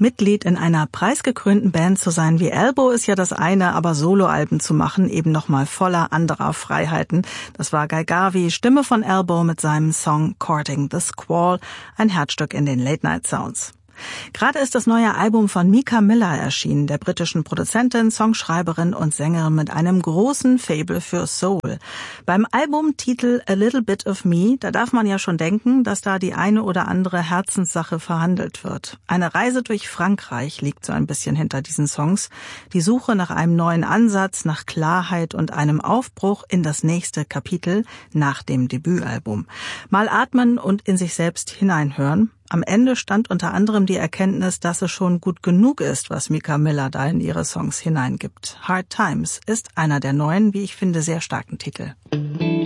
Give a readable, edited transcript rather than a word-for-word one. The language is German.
Mitglied in einer preisgekrönten Band zu sein wie Elbow ist ja das eine, aber Soloalben zu machen eben nochmal voller anderer Freiheiten. Das war Guy Garvey, Stimme von Elbow mit seinem Song Courting the Squall, ein Herzstück in den Late Night Sounds. Gerade ist das neue Album von Mika Miller erschienen, der britischen Produzentin, Songschreiberin und Sängerin mit einem großen Faible für Soul. Beim Albumtitel A Little Bit of Me, da darf man ja schon denken, dass da die eine oder andere Herzenssache verhandelt wird. Eine Reise durch Frankreich liegt so ein bisschen hinter diesen Songs. Die Suche nach einem neuen Ansatz, nach Klarheit und einem Aufbruch in das nächste Kapitel nach dem Debütalbum. Mal atmen und in sich selbst hineinhören. Am Ende stand unter anderem die Erkenntnis, dass es schon gut genug ist, was Mika Miller da in ihre Songs hineingibt. Hard Times ist einer der neuen, wie ich finde, sehr starken Titel.